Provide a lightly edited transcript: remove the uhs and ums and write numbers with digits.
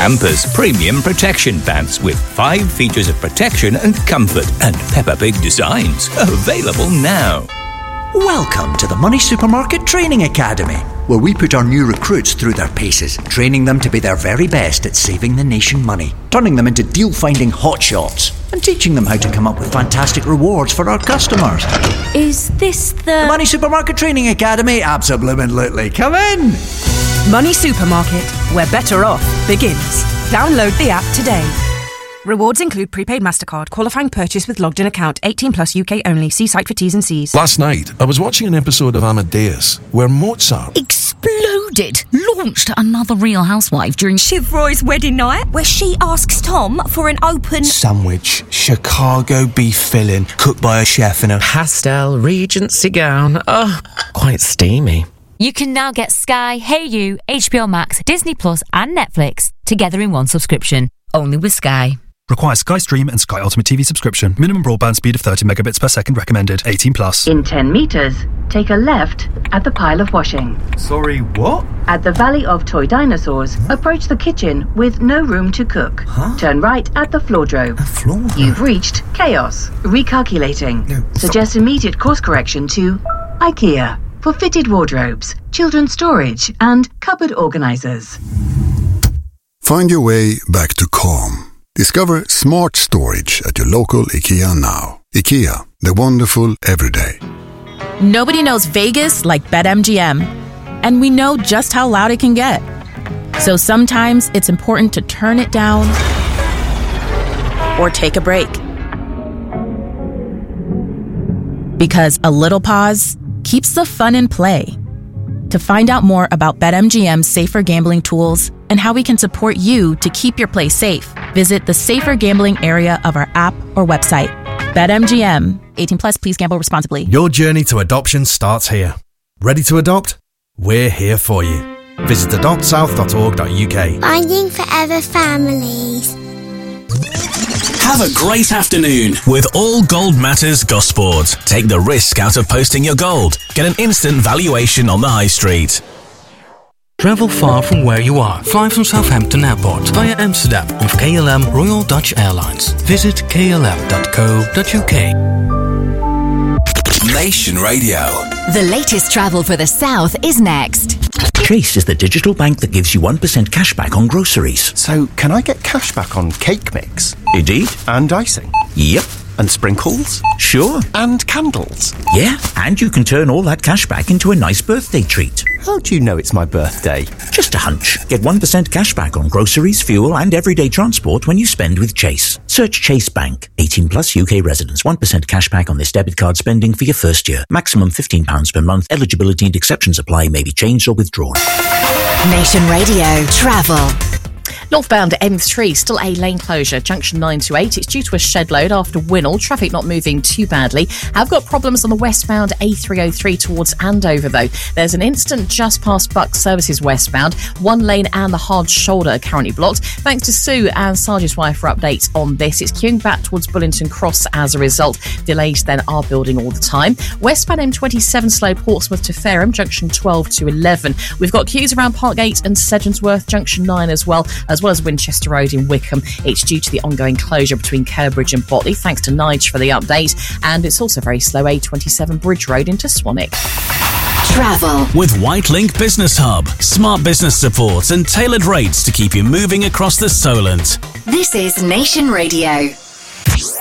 Pampers Premium Protection Pants with 5 features of protection and comfort and Peppa Pig designs. Available now. Welcome to the Money Supermarket Training Academy, where we put our new recruits through their paces, training them to be their very best at saving the nation money, turning them into deal-finding hotshots, and teaching them how to come up with fantastic rewards for our customers. Is this the Money Supermarket Training Academy? Absolutely. Come in! Money Supermarket, where better off begins. Download the app today. Rewards include prepaid MasterCard, qualifying purchase with logged in account, 18 plus UK only. See site for T's and C's. Last night, I was watching an episode of Amadeus, where Mozart exploded, launched another Real Housewife during Shiv Roy's wedding night, where she asks Tom for an open sandwich, Chicago beef filling, cooked by a chef in a pastel Regency gown. Oh, quite steamy. You can now get Sky, Hey You, HBO Max, Disney Plus and Netflix together in one subscription. Only with Sky. Requires Sky Stream and Sky Ultimate TV subscription. Minimum broadband speed of 30 megabits per second recommended. 18 plus. In 10 metres, take a left at the pile of washing. Sorry, what? At the Valley of Toy Dinosaurs, approach the kitchen with no room to cook. Turn right at the floordrome. You've reached chaos. Recalculating. Suggest immediate course correction to IKEA for fitted wardrobes, children's storage and cupboard organisers. Find your way back to calm. Discover smart storage at your local IKEA now. IKEA, the wonderful everyday. Nobody knows Vegas like BetMGM. And we know just how loud it can get. So sometimes it's important to turn it down or take a break. Because a little pause keeps the fun in play. To find out more about BetMGM's safer gambling tools and how we can support you to keep your play safe, visit the safer gambling area of our app or website. BetMGM. 18 plus, please gamble responsibly. Your journey to adoption starts here. Ready to adopt? We're here for you. Visit adoptsouth.org.uk. Finding forever families. Have a great afternoon with All Gold Matters Gosport. Take the risk out of posting your gold. Get an instant valuation on the high street. Travel far from where you are. Fly from Southampton Airport via Amsterdam with KLM Royal Dutch Airlines. Visit klm.co.uk. Nation Radio. The latest travel for the South is next. Chase is the digital bank that gives you 1% cashback on groceries. So, can I get cashback on cake mix? Indeed. And icing? Yep. And sprinkles? Sure. And candles? Yeah, and you can turn all that cashback into a nice birthday treat. How do you know it's my birthday? Just a hunch. Get 1% cashback on groceries, fuel and everyday transport when you spend with Chase. Search Chase Bank. 18 plus UK residents. 1% cashback on this debit card spending for your first year. Maximum £15 per month. Eligibility and exceptions apply. May be changed or withdrawn. Nation Radio Travel. Northbound M3, still a lane closure, junction 9 to 8. It's due to a shed load after Winnell. Traffic not moving too badly. Have got problems on the westbound A303 towards Andover, though. There's an incident just past Bucks Services westbound. One lane and the hard shoulder are currently blocked. Thanks to Sue and Sarge's wife for updates on this. It's queuing back towards Bullington Cross as a result. Delays then are building all the time. Westbound M27 slow Portsmouth to Fareham, junction 12 to 11. We've got queues around Parkgate and Sedgensworth, junction 9 as well as Winchester Road in Wickham. It's due to the ongoing closure between Kerbridge and Botley. Thanks to Nige for the update. And it's also very slow A27 Bridge Road into Swanwick. Travel with Whitelink Business Hub. Smart business support and tailored rates to keep you moving across the Solent. This is Nation Radio.